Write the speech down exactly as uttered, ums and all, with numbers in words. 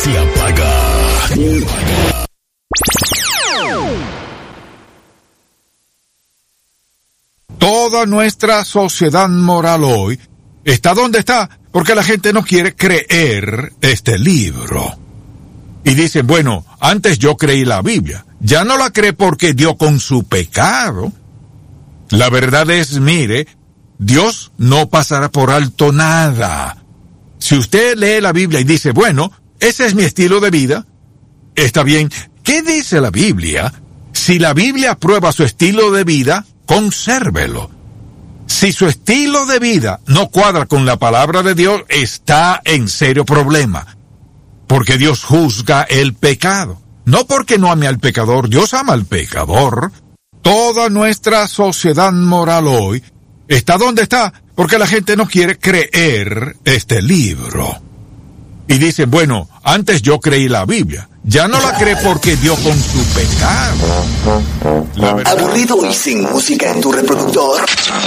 se apaga. Toda nuestra sociedad moral hoy está donde está porque la gente no quiere creer este libro. Y dicen, bueno, antes yo creí la Biblia. Ya no la cree porque dio con su pecado. La verdad es, mire, Dios no pasará por alto nada. Si usted lee la Biblia y dice, bueno, ese es mi estilo de vida, está bien. ¿Qué dice la Biblia? Si la Biblia aprueba su estilo de vida, consérvelo. Si su estilo de vida no cuadra con la palabra de Dios, está en serio problema. Porque Dios juzga el pecado. No porque no ame al pecador, Dios ama al pecador. Toda nuestra sociedad moral hoy está donde está porque la gente no quiere creer este libro. Y dicen, bueno, antes yo creí la Biblia. Ya no la cree porque dio con su pecado. ¿Aburrido y sin música en tu reproductor?